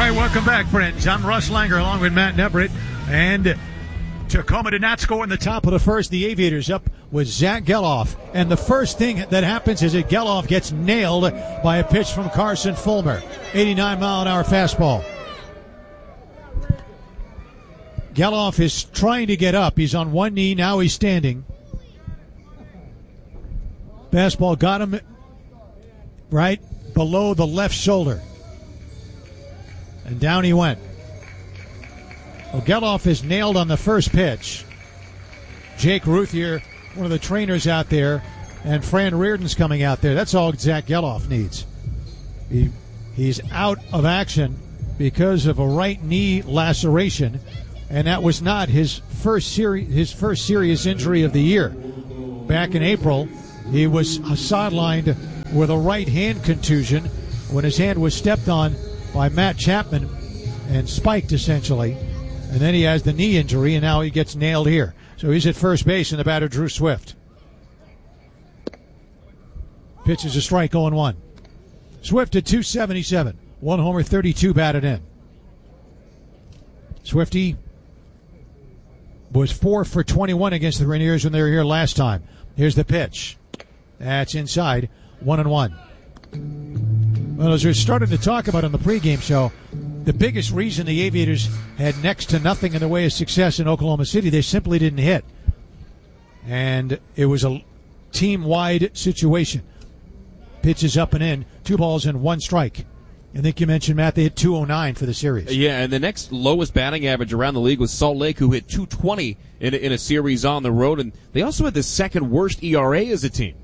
right, welcome back, friends. I'm Russ Langer along with Matt Neverett. And Tacoma did not score in the top of the first. The Aviators up with Zach Geloff. And the first thing that happens is that Geloff gets nailed by a pitch from Carson Fulmer. 89-mile-an-hour fastball. Geloff is trying to get up. He's on one knee. Now he's standing. Fastball got him right below the left shoulder. And down he went. Well, Geloff is nailed on the first pitch. Jake Ruthier, one of the trainers out there, and Fran Reardon's coming out there. That's all Zach Geloff needs. He's out of action because of a right knee laceration, and that was not his first serious injury of the year. Back in April, he was sidelined with a right hand contusion when his hand was stepped on by Matt Chapman and spiked essentially. And then he has the knee injury, and now he gets nailed here. So he's at first base, and the batter, Drew Swift. Pitch is a strike, 0-1. Swift at 277. 1 homer, 32 batted in. Swifty was 4 for 21 against the Rainiers when they were here last time. Here's the pitch. That's inside, 1-1. Well, as we started to talk about on the pregame show, the biggest reason the Aviators had next to nothing in the way of success in Oklahoma City, they simply didn't hit. And it was a team-wide situation. Pitches up and in, 2 balls and 1 strike. I think you mentioned, Matt, they hit 209 for the series. Yeah, and the next lowest batting average around the league was Salt Lake, who hit 220 in a series on the road. And they also had the second worst ERA as a team.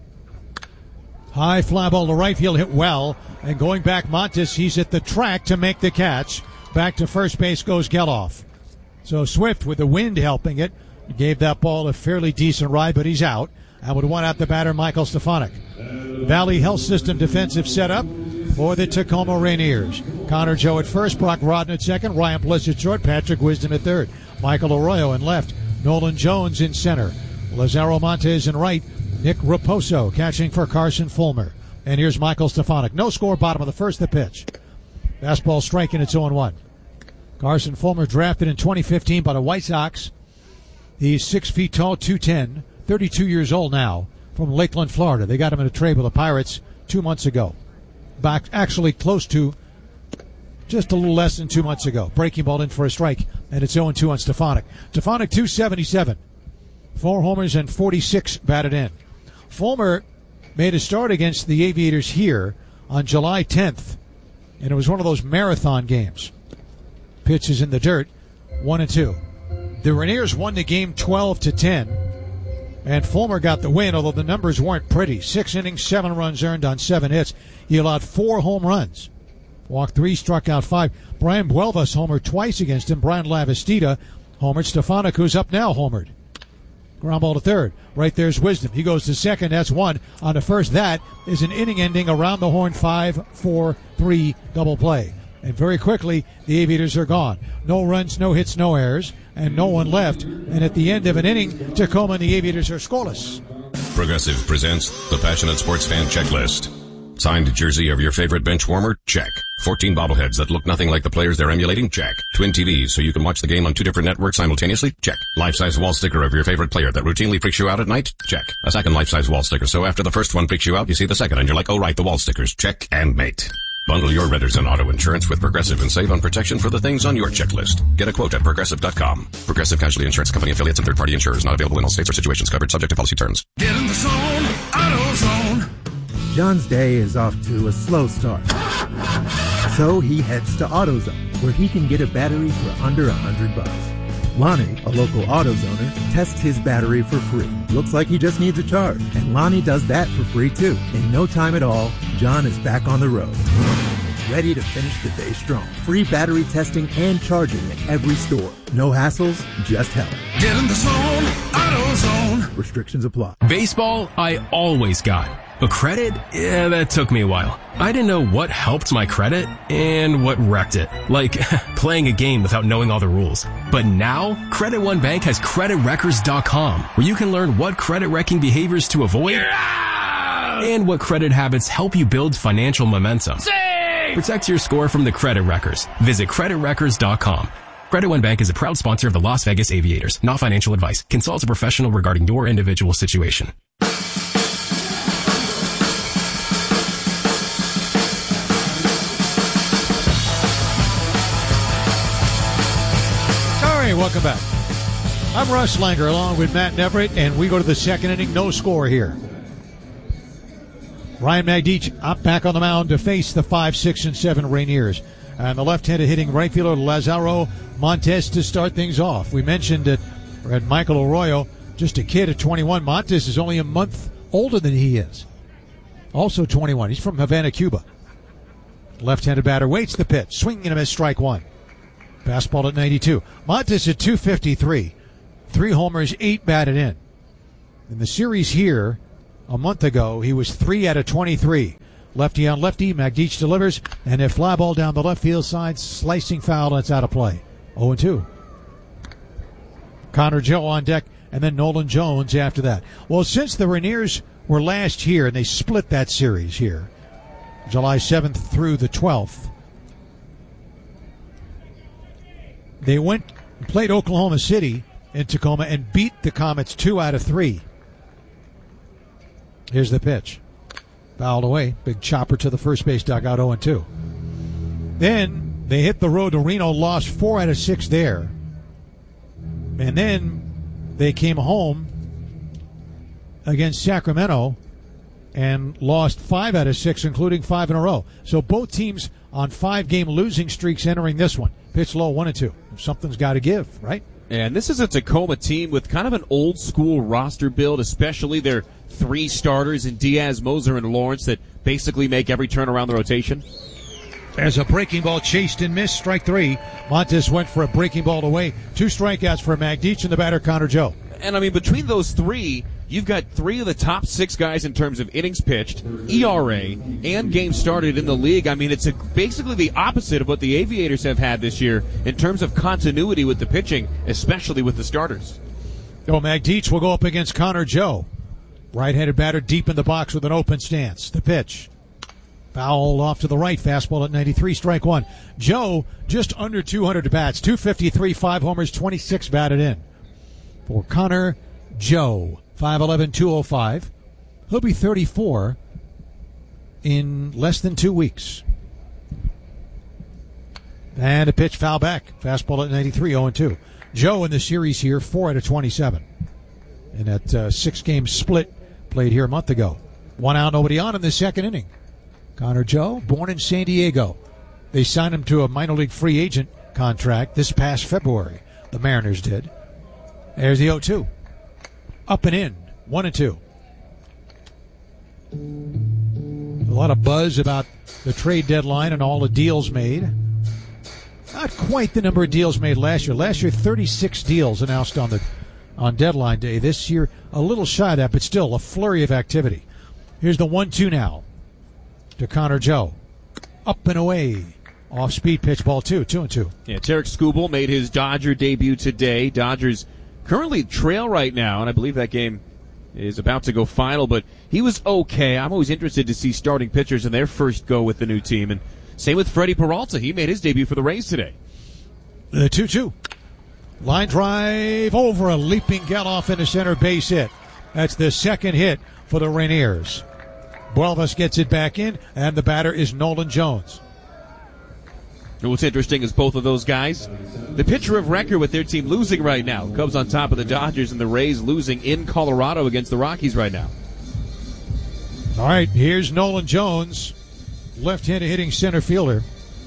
High fly ball to right field, hit well. And going back, Montes, he's at the track to make the catch. Back to first base goes Geloff. So Swift, with the wind helping it, gave that ball a fairly decent ride, but he's out. And with 1 out, the batter, Michael Stefanik. Valley Health System defensive setup for the Tacoma Rainiers. Connor Joe at first, Brock Rodden at second, Ryan Bliss at short, Patrick Wisdom at third, Michael Arroyo in left, Nolan Jones in center, Lazaro Montes in right, Nick Raposo catching for Carson Fulmer. And here's Michael Stefanik. No score, bottom of the first, the pitch. Fastball striking, it's 0-1. Carson Fulmer drafted in 2015 by the White Sox. He's 6 feet tall, 210, 32 years old now, from Lakeland, Florida. They got him in a trade with the Pirates 2 months ago. Back actually close to just a little less than 2 months ago. Breaking ball in for a strike, and it's 0-2 on Stefanik. Stefanik 277. 4 homers and 46 batted in. Fulmer made a start against the Aviators here on July 10th, and it was one of those marathon games. Pitch is in the dirt, 1-2. The Rainiers won the game 12-10, and Fulmer got the win, although the numbers weren't pretty. 6 innings, 7 runs earned on 7 hits. He allowed 4 home runs. Walked 3, struck out 5. Brian Buelvas homered twice against him. Brian Lavastida homered. Stefanik, who's up now, homered. Ground ball to third. Right there's Wisdom. He goes to second. That's 1 on the first. That is an inning-ending around the horn 5-4-3 double play. And very quickly, the Aviators are gone. No runs, no hits, no errors, and no one left. And at the end of an inning, Tacoma and the Aviators are scoreless. Progressive presents the Passionate Sports Fan Checklist. Signed jersey of your favorite bench warmer? Check. 14 bobbleheads that look nothing like the players they're emulating? Check. Twin TVs so you can watch the game on 2 different networks simultaneously? Check. Life-size wall sticker of your favorite player that routinely freaks you out at night? Check. A second life-size wall sticker so after the first one freaks you out, you see the second and you're like, oh right, the wall stickers. Check and mate. Bundle your renters and auto insurance with Progressive and save on protection for the things on your checklist. Get a quote at Progressive.com. Progressive Casualty Insurance Company affiliates and third-party insurers not available in all states or situations covered subject to policy terms. Get in the zone, AutoZone. John's day is off to a slow start. So he heads to AutoZone, where he can get a battery for under $100. Lonnie, a local AutoZoner, tests his battery for free. Looks like he just needs a charge, and Lonnie does that for free too. In no time at all, John is back on the road, ready to finish the day strong. Free battery testing and charging at every store. No hassles, just help. Get in the zone, AutoZone. Restrictions apply. Baseball, I always got. But credit? Yeah, that took me a while. I didn't know what helped my credit and what wrecked it. Like playing a game without knowing all the rules. But now, Credit One Bank has CreditRecords.com, where you can learn what credit wrecking behaviors to avoid and what credit habits help you build financial momentum. Sing! Protect your score from the Credit Wreckers. Visit CreditWreckers.com. Credit One Bank is a proud sponsor of the Las Vegas Aviators. Not financial advice. Consult a professional regarding your individual situation. All right, welcome back. I'm Russ Langer along with Matt Neverett, and we go to the second inning. No score here. Ryan Magdic up back on the mound to face the 5, 6, and 7 Rainiers. And the left-handed hitting right fielder Lazaro Montes to start things off. We mentioned that Michael Arroyo, just a kid at 21. Montes is only a month older than he is. Also 21. He's from Havana, Cuba. Left-handed batter waits the pitch. Swing and a miss, strike one. Fastball at 92. Montes at 253. 3 homers, 8 batted in. In the series here, a month ago, he was 3 out of 23. Lefty on lefty, Magdic delivers, and a fly ball down the left field side, slicing foul, and it's out of play. 0-2. Connor Joe on deck, and then Nolan Jones after that. Well, since the Rainiers were last here, and they split that series here, July 7th through the 12th, they went and played Oklahoma City in Tacoma and beat the Comets 2 out of 3. Here's the pitch. Fouled away. Big chopper to the first base dugout, 0-2. Then they hit the road to Reno, lost 4 out of 6 there. And then they came home against Sacramento and lost 5 out of 6, including 5 in a row. So both teams on 5-game losing streaks entering this one. Pitch low, 1-2. Something's got to give, right? And this is a Tacoma team with kind of an old-school roster build, especially their 3 starters in Diaz, Moser, and Lawrence that basically make every turn around the rotation. As a breaking ball chased and missed, strike 3. Montes went for a breaking ball away. 2 strikeouts for Magdic and the batter, Connor Joe. And, I mean, between those 3, you've got 3 of the top 6 guys in terms of innings pitched, ERA, and games started in the league. I mean, it's basically the opposite of what the Aviators have had this year in terms of continuity with the pitching, especially with the starters. Oh, Magdic will go up against Connor Joe. Right-handed batter deep in the box with an open stance. The pitch. Foul off to the right. Fastball at 93. Strike 1. Joe just under 200 bats. 253, 5 homers, 26 batted in. For Connor Joe. 5'11", 205. He'll be 34 in less than 2 weeks. And a pitch foul back. Fastball at 93, 0-2. Joe in the series here, 4 out of 27. In that 6-game split played here a month ago. 1 out, nobody on in the second inning. Connor Joe, born in San Diego. They signed him to a minor league free agent contract this past February. The Mariners did. There's the 0-2. Up and in. 1-2. A lot of buzz about the trade deadline and all the deals made. Not quite the number of deals made last year. Last year, 36 deals announced on deadline day. This year, a little shy of that, but still a flurry of activity. Here's the 1-2 now to Connor Joe. Up and away. Off-speed pitch, ball 2, 2-2. Yeah, Tarek Skubal made his Dodger debut today. Dodgers currently trail right now, and I believe that game is about to go final, but he was okay. I'm always interested to see starting pitchers in their first go with the new team, and same with Freddie Peralta. He made his debut for the Rays today. The 2-2. Line drive over a leaping Geloff into center, base hit. That's the second hit for the Rainiers. Buelvas gets it back in, and the batter is Nolan Jones. And what's interesting is both of those guys, the pitcher of record with their team losing right now. Cubs on top of the Dodgers and the Rays losing in Colorado against the Rockies right now. All right, here's Nolan Jones, left-handed hitting center fielder.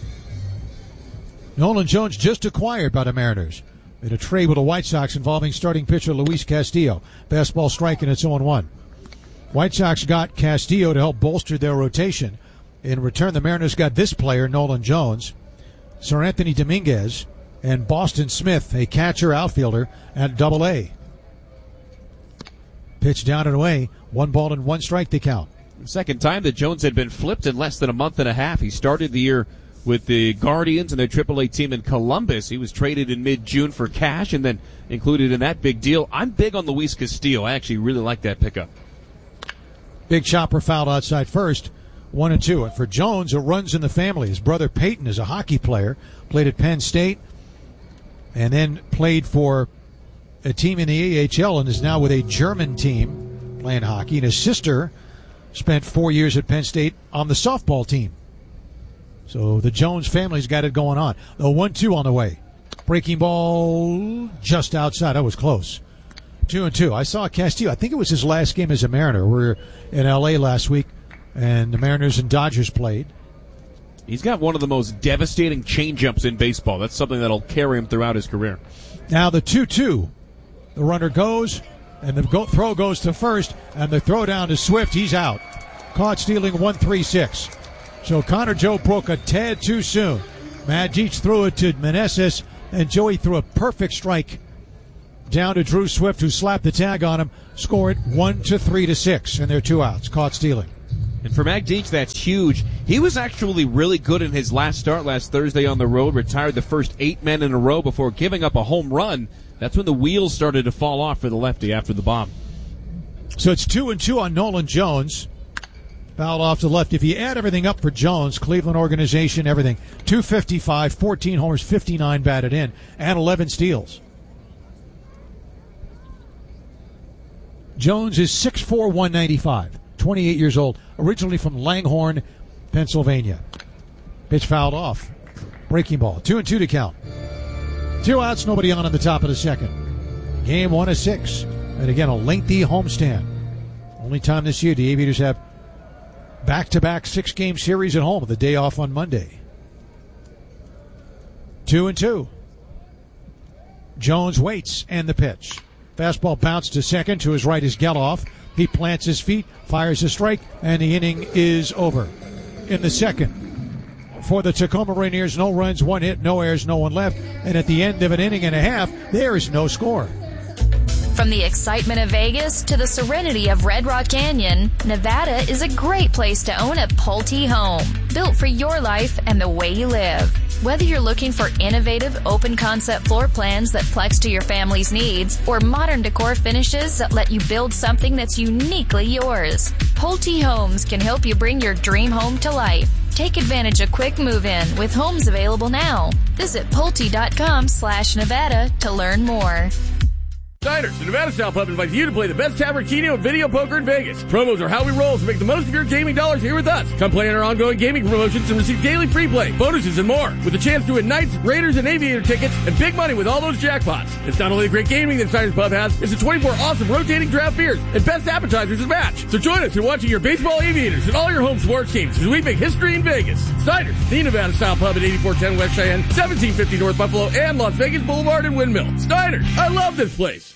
Nolan Jones just acquired by the Mariners in a trade with the White Sox involving starting pitcher Luis Castillo. Fastball strike, and it's 0-1. White Sox got Castillo to help bolster their rotation. In return, the Mariners got this player, Nolan Jones, Sir Anthony Dominguez, and Boston Smith, a catcher outfielder at Double-A. Pitch down and away. 1 ball and 1 strike to count. Second time that Jones had been flipped in less than a month and a half. He started the year with the Guardians and their AAA team in Columbus. He was traded in mid-June for cash and then included in that big deal. I'm big on Luis Castillo. I actually really like that pickup. Big chopper fouled outside first. 1-2. And for Jones, it runs in the family. His brother Peyton is a hockey player, played at Penn State, and then played for a team in the AHL and is now with a German team playing hockey. And his sister spent 4 years at Penn State on the softball team. So the Jones family's got it going on. The 1-2 on the way. Breaking ball just outside. That was close. 2-2. I saw Castillo. I think it was his last game as a Mariner. We were in L.A. last week, and the Mariners and Dodgers played. He's got one of the most devastating changeups in baseball. That's something that'll carry him throughout his career. Now the 2-2. The runner goes, and the throw goes to first, and the throw down to Swift. He's out. Caught stealing 1-3-6. So Connor Joe broke a tad too soon. Magich threw it to Meneses, and Joey threw a perfect strike down to Drew Swift, who slapped the tag on him. Score it 1-3-6, and they're 2 outs. Caught stealing. And for Magich, that's huge. He was actually really good in his last start last Thursday on the road, retired the first 8 men in a row before giving up a home run. That's when the wheels started to fall off for the lefty after the bomb. So it's 2-2 on Nolan Jones. Fouled off to the left. If you add everything up for Jones, Cleveland organization, everything, 255, 14 homers, 59 batted in, and 11 steals. Jones is 6'4", 195, 28 years old, originally from Langhorne, Pennsylvania. Pitch fouled off. Breaking ball. 2-2 to count. 2 outs, nobody on in the top of the second. Game 1 of 6. And again, a lengthy homestand. Only time this year the Aviators have back-to-back 6-game series at home with the day off on Monday. 2-2. Jones waits, and the pitch. Fastball bounced to second. To his right is Geloff. He plants his feet, fires a strike, and the inning is over. In the second, for the Tacoma Rainiers, no runs, 1 hit, no errors, no one left. And at the end of an inning and a half, there is no score. From the excitement of Vegas to the serenity of Red Rock Canyon, Nevada is a great place to own a Pulte home, built for your life and the way you live. Whether you're looking for innovative, open-concept floor plans that flex to your family's needs, or modern decor finishes that let you build something that's uniquely yours, Pulte Homes can help you bring your dream home to life. Take advantage of quick move-in with homes available now. Visit Pulte.com/Nevada to learn more. Diners, the Nevada Style Pub invites you to play the best tavern, keno, and video poker in Vegas. Promos are how we roll, so make the most of your gaming dollars here with us. Come play in our ongoing gaming promotions and receive daily free play, bonuses, and more. With a chance to win Knights, Raiders, and Aviator tickets, and big money with all those jackpots. It's not only the great gaming that Diners Pub has, it's the 24 awesome rotating draft beers and best appetizers to match. So join us in watching your baseball Aviators and all your home sports teams as we make history in Vegas. Diners, the Nevada Style Pub at 8410 West Cheyenne, 1750 North Buffalo, and Las Vegas Boulevard and Windmill. Diners, I love this place.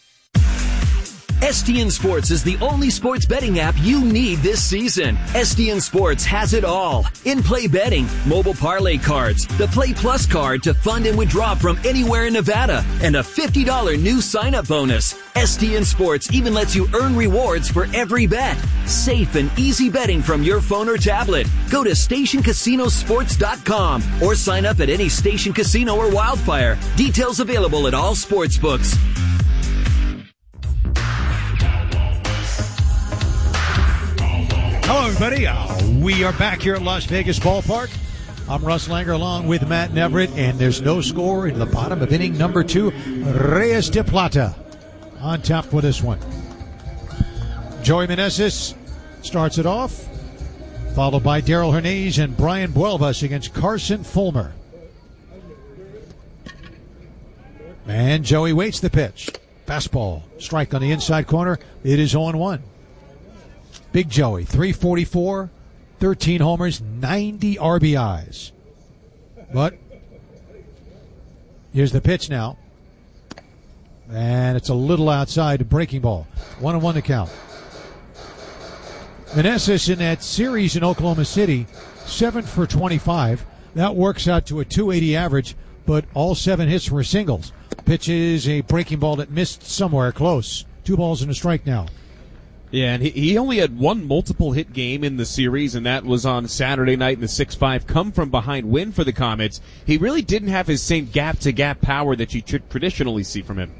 STN Sports is the only sports betting app you need this season. STN Sports has it all. In-play betting, mobile parlay cards, the Play Plus card to fund and withdraw from anywhere in Nevada, and a $50 new sign-up bonus. STN Sports even lets you earn rewards for every bet. Safe and easy betting from your phone or tablet. Go to StationCasinoSports.com or sign up at any Station Casino or Wildfire. Details available at all sports books. Hello, everybody. We are back here at Las Vegas Ballpark. I'm Russ Langer along with Matt Neverett, and there's no score in the bottom of inning number 2. Reyes de Plata on top for this one. Joey Meneses starts it off, followed by Darrell Hernandez and Brian Buelvas against Carson Fulmer. And Joey waits the pitch. Fastball, strike on the inside corner. It is 0-1. Big Joey, 344, 13 homers, 90 RBIs. But here's the pitch now. And it's a little outside, breaking ball. 1-1 to count. Meneses in that series in Oklahoma City, 7 for 25. That works out to a 280 average, but all 7 hits were singles. Pitch is a breaking ball that missed somewhere close. 2 balls and a strike now. Yeah, and he only had one multiple-hit game in the series, and that was on Saturday night in the 6-5 come-from-behind win for the Comets. He really didn't have his same gap-to-gap power that you traditionally see from him.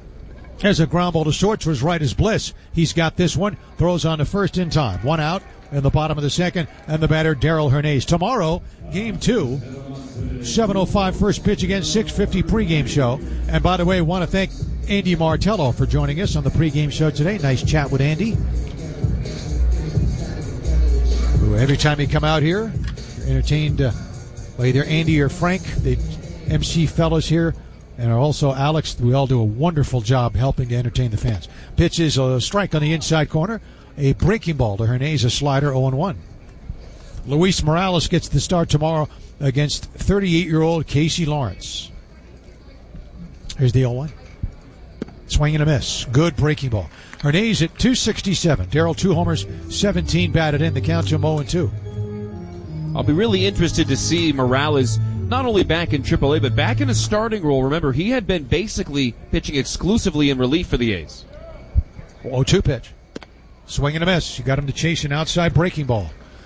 There's a ground ball to short to his right is Bliss. He's got this one, throws on to first in time. 1 out, in the bottom of the second, and the batter, Darrell Hernandez. Tomorrow, Game 2, 7:05 first pitch again, 6:50 pregame show. And by the way, I want to thank Andy Martello for joining us on the pregame show today. Nice chat with Andy. Every time you come out here, you're entertained by either Andy or Frank, the MC fellows here, and also Alex. We all do a wonderful job helping to entertain the fans. Pitch is a strike on the inside corner. A breaking ball to Hernandez, a slider, 0-1. Luis Morales gets the start tomorrow against 38-year-old Casey Lawrence. Here's the 0-1. Swing and a miss. Good breaking ball. Hernandez at 267. Darrell 2 homers, 17 batted in. The count to 0-2. I'll be really interested to see Morales not only back in AAA, but back in a starting role. Remember, he had been basically pitching exclusively in relief for the A's. 0-2 pitch. Swing and a miss. You got him to chase an outside breaking ball.